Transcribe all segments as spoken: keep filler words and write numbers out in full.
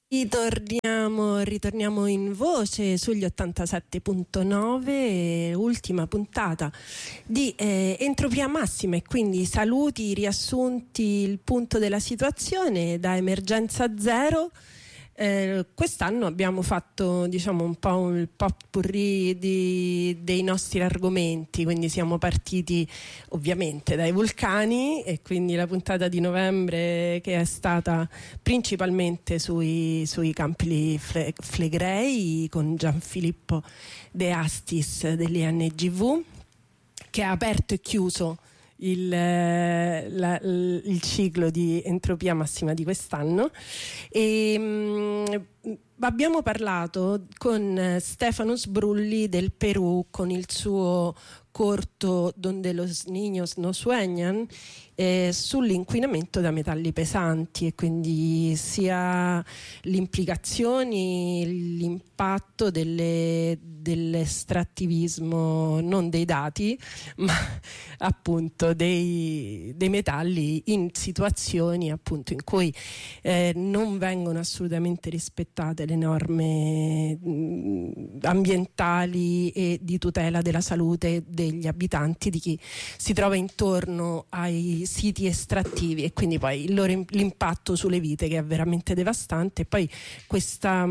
Ritorniamo, ritorniamo in voce sugli ottantasette punto nove, ultima puntata di eh, Entropia Massima, e quindi saluti, riassunti, il punto della situazione da Emergenza Zero. Eh, quest'anno abbiamo fatto, diciamo, un po' un potpourri di, dei nostri argomenti, quindi siamo partiti ovviamente dai vulcani, e quindi la puntata di novembre, che è stata principalmente sui, sui Campi Fle- Flegrei con Gianfilippo De Astis dell'I N G V, che ha aperto e chiuso Il, la, il ciclo di Entropia Massima di quest'anno. E mh, abbiamo parlato con Stefano Sbrulli del Perù, con il suo corto Donde los niños no sueñan, eh, sull'inquinamento da metalli pesanti, e quindi sia le implicazioni, l'impatto delle, dell'estrattivismo, non dei dati, ma appunto dei, dei metalli in situazioni appunto in cui eh, non vengono assolutamente rispettate le norme mh, ambientali e di tutela della salute degli abitanti, di chi si trova intorno ai siti estrattivi, e quindi poi il loro, l'impatto sulle vite, che è veramente devastante. E poi questa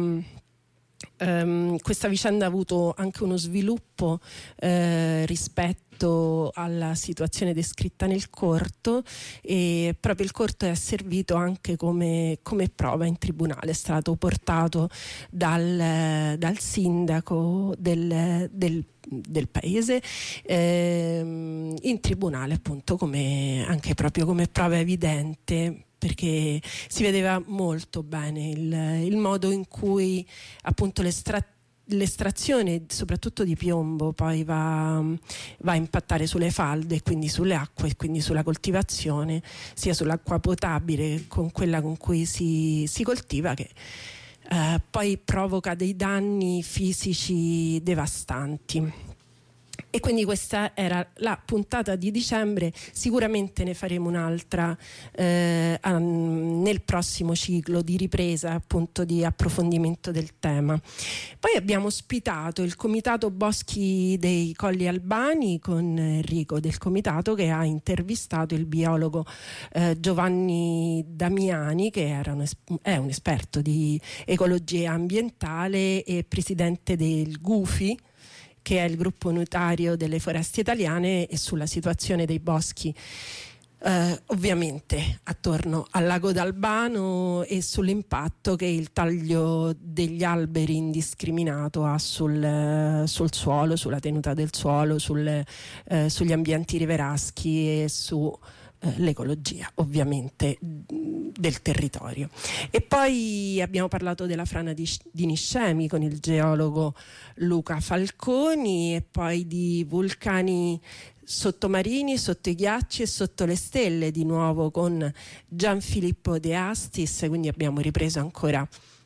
Um, questa vicenda ha avuto anche uno sviluppo eh, rispetto alla situazione descritta nel corto, e proprio il corto è servito anche come, come prova in tribunale. È stato portato dal, dal sindaco del, del del paese ehm, in tribunale, appunto, come anche proprio come prova evidente, perché si vedeva molto bene il, il modo in cui appunto l'estra- l'estrazione soprattutto di piombo poi va, va a impattare sulle falde, e quindi sulle acque, e quindi sulla coltivazione, sia sull'acqua potabile con quella con cui si, si coltiva, che Uh, poi provoca dei danni fisici devastanti. E quindi questa era la puntata di dicembre. Sicuramente ne faremo un'altra eh, um, nel prossimo ciclo di ripresa, appunto, di approfondimento del tema. Poi abbiamo ospitato il Comitato Boschi dei Colli Albani con Enrico del Comitato, che ha intervistato il biologo eh, Giovanni Damiani, che era un es- è un esperto di ecologia ambientale e presidente del GUFI, che è il gruppo unitario delle foreste italiane, e sulla situazione dei boschi eh, ovviamente attorno al lago d'Albano, e sull'impatto che il taglio degli alberi indiscriminato ha sul, sul suolo, sulla tenuta del suolo, sul, eh, sugli ambienti riveraschi e su eh, l'ecologia ovviamente del territorio. E poi abbiamo parlato della frana di, di Niscemi con il geologo Luca Falconi, e poi di vulcani sottomarini, sotto i ghiacci e sotto le stelle, di nuovo con Gianfilippo De Astis. Quindi abbiamo ripreso ancora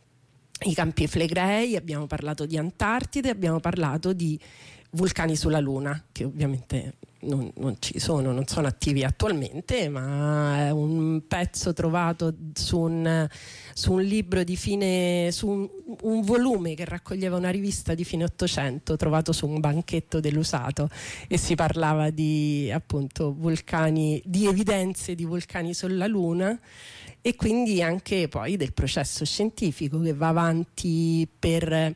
i Campi Flegrei, abbiamo parlato di Antartide, abbiamo parlato di vulcani sulla Luna, che ovviamente non, non ci sono, non sono attivi attualmente, ma è un pezzo trovato su un, su un libro di fine, su un, un volume che raccoglieva una rivista di fine Ottocento, trovato su un banchetto dell'usato, e si parlava di, appunto, vulcani, di evidenze di vulcani sulla Luna, e quindi anche poi del processo scientifico che va avanti per,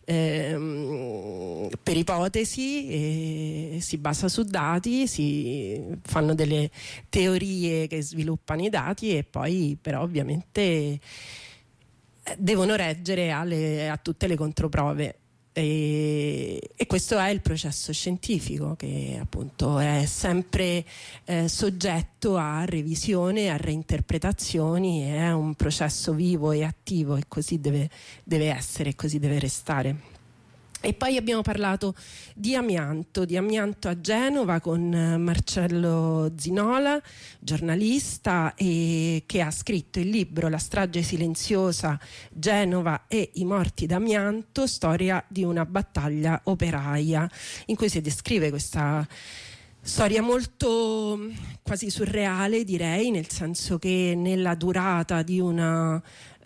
ehm, per ipotesi, e si basa su dati, si fanno delle teorie che sviluppano i dati, e poi però ovviamente devono reggere alle, a tutte le controprove. E, e questo è il processo scientifico, che appunto è sempre eh, soggetto a revisione, a reinterpretazioni, è un processo vivo e attivo, e così deve, deve essere, così deve restare. E poi abbiamo parlato di amianto, di amianto a Genova con Marcello Zinola, giornalista, e che ha scritto il libro La strage silenziosa, Genova e i morti d'amianto, storia di una battaglia operaia, in cui si descrive questa Storia molto quasi surreale, direi, nel senso che nella durata di una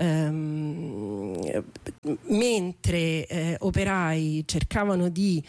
ehm, mentre eh, operai cercavano di,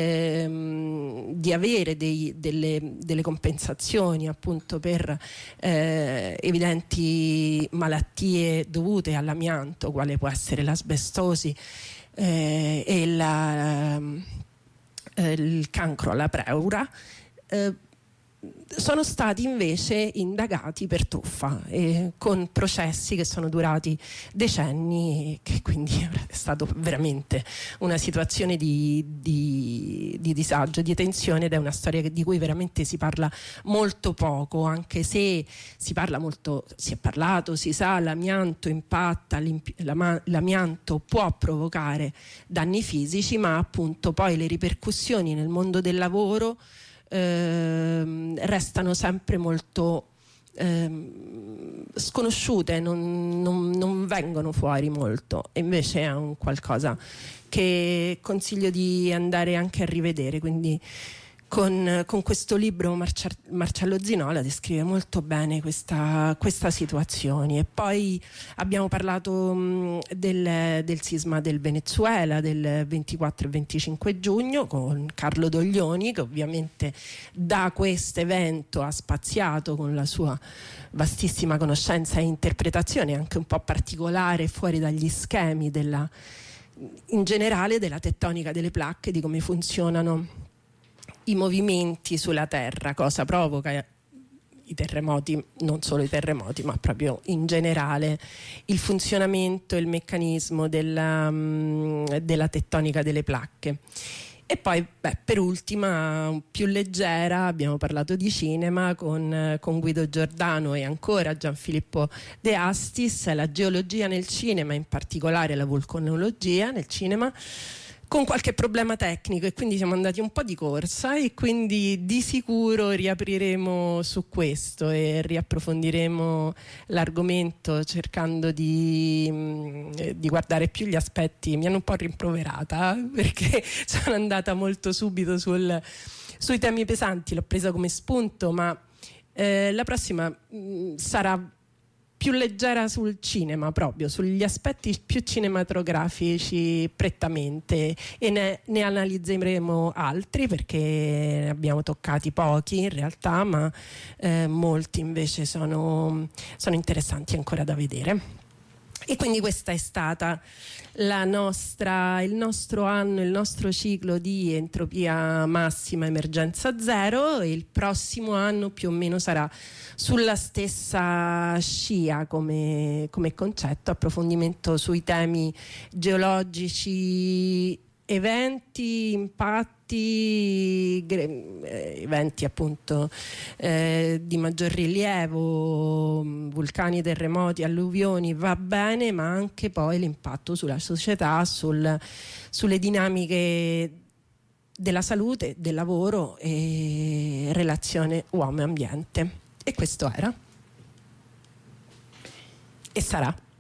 ehm, di avere dei, delle, delle compensazioni appunto per eh, evidenti malattie dovute all'amianto, quale può essere l'asbestosi eh, e la, eh, il cancro alla pleura, Eh, sono stati invece indagati per truffa eh, con processi che sono durati decenni e che quindi è stata veramente una situazione di, di, di disagio, di tensione, ed è una storia di cui veramente si parla molto poco, anche se si parla molto, si è parlato, si sa, l'amianto impatta, l'amianto può provocare danni fisici, ma appunto poi le ripercussioni nel mondo del lavoro Eh, restano sempre molto eh, sconosciute, non, non, non vengono fuori molto, e invece è un qualcosa che consiglio di andare anche a rivedere. Quindi con, con questo libro Marcia, Marcello Zinola descrive molto bene questa, questa situazione. E poi abbiamo parlato mh, del, del sisma del Venezuela del ventiquattro e venticinque giugno con Carlo Doglioni, che ovviamente da questo evento ha spaziato con la sua vastissima conoscenza e interpretazione anche un po' particolare, fuori dagli schemi della, in generale, della tettonica delle placche, di come funzionano i movimenti sulla Terra, cosa provoca i terremoti, non solo i terremoti, ma proprio in generale il funzionamento e il meccanismo della, della tettonica delle placche. E poi, beh, per ultima, più leggera, abbiamo parlato di cinema con, con Guido Giordano e ancora Gianfilippo De Astis, la geologia nel cinema, in particolare la vulcanologia nel cinema, con qualche problema tecnico, e quindi siamo andati un po' di corsa, e quindi di sicuro riapriremo su questo e riapprofondiremo l'argomento cercando di, di guardare più gli aspetti. Mi hanno un po' rimproverata perché sono andata molto subito sul, sui temi pesanti, l'ho presa come spunto, ma eh, la prossima mh, sarà più leggera sul cinema, proprio sugli aspetti più cinematografici prettamente, e ne, ne analizzeremo altri perché ne abbiamo toccati pochi in realtà, ma eh, molti invece sono, sono interessanti ancora da vedere. E quindi questa è stata la nostra, il nostro anno, il nostro ciclo di entropia massima, emergenza zero, e il prossimo anno più o meno sarà sulla stessa scia come, come concetto, approfondimento sui temi geologici, eventi, impatti, eventi appunto eh, di maggior rilievo, vulcani, terremoti, alluvioni, va bene, ma anche poi l'impatto sulla società, sul, sulle dinamiche della salute, del lavoro e relazione uomo e ambiente. E questo era e sarà.